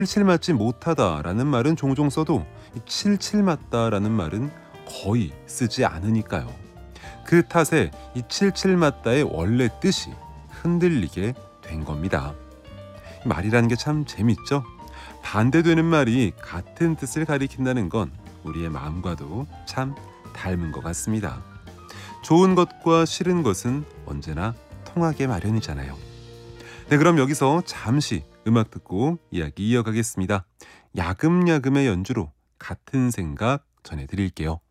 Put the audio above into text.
칠칠 맞지 못하다라는 말은 종종 써도 이 칠칠 맞다라는 말은 거의 쓰지 않으니까요. 그 탓에 이 칠칠 맞다의 원래 뜻이 흔들리게 된 겁니다. 말이라는 게 참 재밌죠? 반대되는 말이 같은 뜻을 가리킨다는 건 우리의 마음과도 참 닮은 것 같습니다. 좋은 것과 싫은 것은 언제나 통하게 마련이잖아요. 네, 그럼 여기서 잠시 음악 듣고 이야기 이어가겠습니다. 야금야금의 연주로 같은 생각 전해드릴게요.